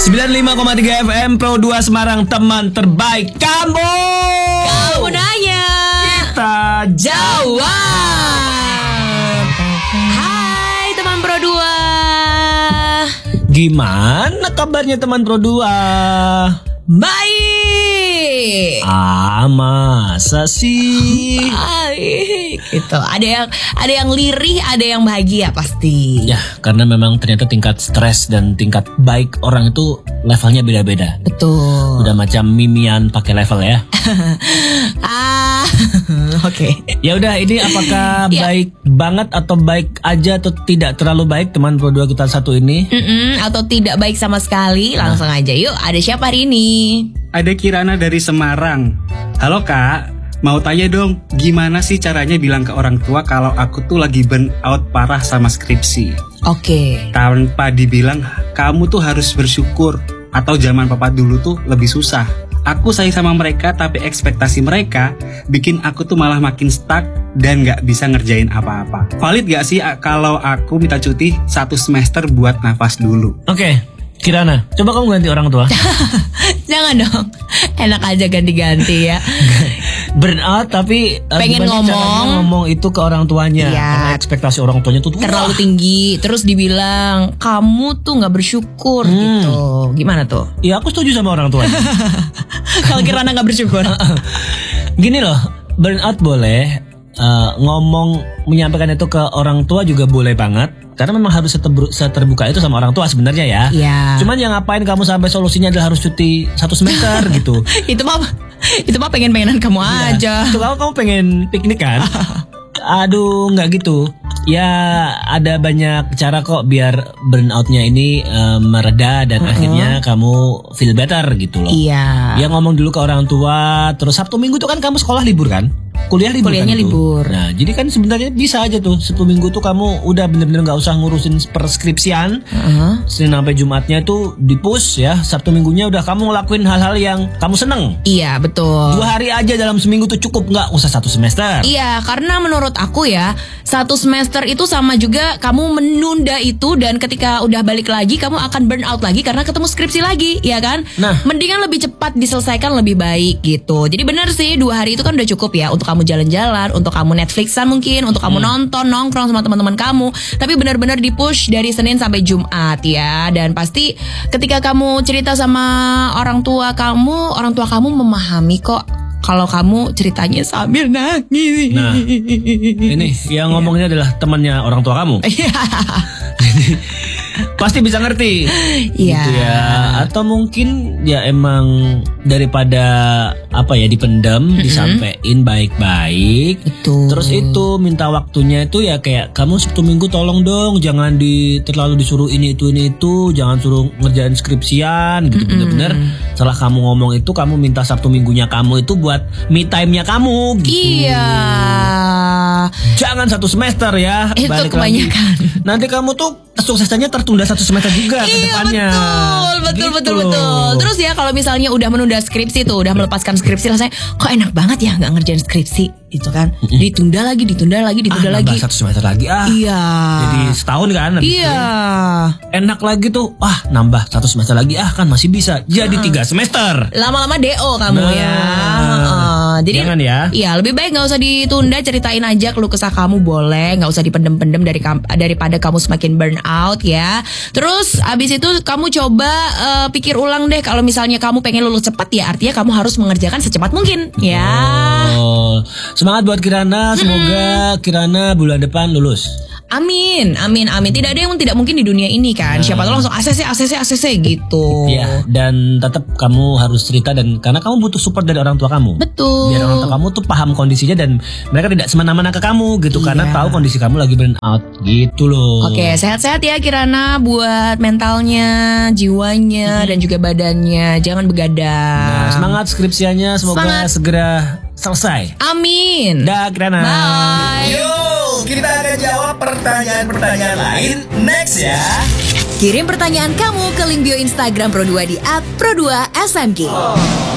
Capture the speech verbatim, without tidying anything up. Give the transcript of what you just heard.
sembilan puluh lima koma tiga F M Pro dua Semarang, teman terbaik kamu. Kamu nanya, kita jawab. Hai teman Pro dua. Gimana kabarnya teman Pro dua? Baik. Ah, masa sih? Baik. Gitu. Ada yang ada yang lirih, ada yang bahagia pasti. Ya, karena memang ternyata tingkat stres dan tingkat baik orang itu levelnya beda-beda. Betul. Udah macam mimian pakai level ya. ah, oke. Okay. Ya udah, ini apakah Ya. baik banget atau baik aja atau tidak terlalu baik teman Pro dua kita satu ini? Mm-mm, atau tidak baik sama sekali? Langsung aja yuk. Ada siapa hari ini? Ada Kirana dari Semarang. Halo kak, mau tanya dong, gimana sih caranya bilang ke orang tua kalau aku tuh lagi burn out parah sama skripsi? Oke. Tanpa dibilang, kamu tuh harus bersyukur. Atau zaman papa dulu tuh lebih susah. Aku sayang sama mereka, tapi ekspektasi mereka bikin aku tuh malah makin stuck dan gak bisa ngerjain apa-apa. Valid gak sih kalau aku minta cuti satu semester buat nafas dulu? Oke, Kirana, coba kamu ganti orang tua. Jangan dong. Enak aja ganti-ganti ya. Burnout tapi uh, Pengen gimana caranya ngomong. ngomong itu ke orang tuanya. Iya. Karena ekspektasi orang tuanya tuh Terlalu wah. tinggi. Terus dibilang kamu tuh gak bersyukur Hmm. gitu. Gimana tuh? Ya aku setuju sama orang tuanya. Kalau Kirana gak bersyukur. Gini loh, burnout boleh, uh, ngomong menyampaikan itu ke orang tua juga boleh banget. Karena memang harus seterbu- seterbuka itu sama orang tua sebenarnya ya. Iya. Cuman yang ngapain kamu sampai solusinya adalah harus cuti satu semester gitu. Itu mah itu mah pengen-pengenan kamu aja. Itu kamu kamu pengen piknik kan? Aduh, nggak gitu. Ya ada banyak cara kok biar burnoutnya ini uh, mereda dan akhirnya kamu feel better gitu loh. Iya. Ya ngomong dulu ke orang tua. Terus Sabtu Minggu tuh kan kamu sekolah libur kan? Kuliah libur Kuliahnya kan itu? libur. Nah jadi kan sebenarnya bisa aja tuh Sabtu Minggu tuh kamu udah bener-bener gak usah ngurusin perskripsian. Heeh. Senin sampai Jumatnya tuh di push ya. Sabtu Minggunya udah kamu ngelakuin hal-hal yang kamu seneng. Iya betul. Dua hari aja dalam seminggu tuh cukup, gak usah satu semester. Iya, karena menurut aku ya, satu semester itu sama juga kamu menunda itu, dan ketika udah balik lagi kamu akan burn out lagi karena ketemu skripsi lagi, ya kan? Nah. Mendingan lebih cepat diselesaikan lebih baik gitu. Jadi benar sih, dua hari itu kan udah cukup ya untuk kamu jalan-jalan, untuk kamu Netflixan mungkin, untuk kamu nonton, nongkrong sama teman-teman kamu. Tapi benar-benar di-push dari Senin sampai Jumat ya. Dan pasti ketika kamu cerita sama orang tua kamu, orang tua kamu memahami kok. Kalau kamu ceritanya sambil nangis. Nah, ini yang ngomongnya adalah temannya orang tua kamu. Iya. Jadi pasti bisa ngerti. Iya. Gitu ya. Atau mungkin ya emang daripada apa ya dipendam, disampein baik-baik. Betul. Terus itu minta waktunya itu ya kayak kamu Sabtu Minggu tolong dong jangan di terlalu disuruh ini itu ini itu, jangan suruh ngerjain skripsian gitu. Bener-bener setelah kamu ngomong itu kamu minta Sabtu Minggunya kamu itu buat me time-nya kamu gitu. Iya. Jangan satu semester ya. Itu balik kebanyakan. lagi. Nanti kamu tuh kesuksesannya tertunda satu semester juga ke Iya depannya. betul, betul, Gitu betul, loh. betul. Terus ya kalau misalnya udah menunda skripsi tuh, udah melepaskan skripsi, rasanya kok enak banget ya nggak ngerjain skripsi, gitu kan? Ditunda lagi, ditunda lagi, Ah, ditunda nambah lagi. satu semester lagi ah. Iya. Jadi setahun kan habis Iya. itu. Enak lagi tuh. Wah, nambah satu semester lagi ah kan masih bisa. Jadi tiga semester. Lama-lama D O kamu Nah. ya. Heeh. Jadi Jangan ya. Iya, lebih baik nggak usah ditunda, ceritain aja keluh kesah kamu boleh, nggak usah dipendem-pendem dari kam- daripada kamu semakin burn out ya. Terus abis itu kamu coba eh, pikir ulang deh, kalau misalnya kamu pengen lulus cepat ya artinya kamu harus mengerjakan secepat mungkin ya. Oh, semangat buat Kirana. Semoga Kirana bulan depan lulus. Amin, amin, amin. Tidak ada yang tidak mungkin di dunia ini kan. Siapa tahu langsung A C C, A C C, A C C gitu. Ya, dan tetap kamu harus cerita dan karena kamu butuh support dari orang tua kamu. Betul. Biar orang tua kamu tuh paham kondisinya dan mereka tidak semena-mena ke kamu gitu Iya. karena tahu kondisi kamu lagi burn out gitu loh. Oke, sehat-sehat ya Kirana buat mentalnya, jiwanya, dan juga badannya. Jangan begadang. Nah, semangat skripsianya, semoga Semangat. segera selesai. Amin. Dah, Kirana. Bye. Yuk, kita akan jawab pertanyaan-pertanyaan lain next ya. Kirim pertanyaan kamu ke link bio Instagram Pro dua di at pro dua S M G.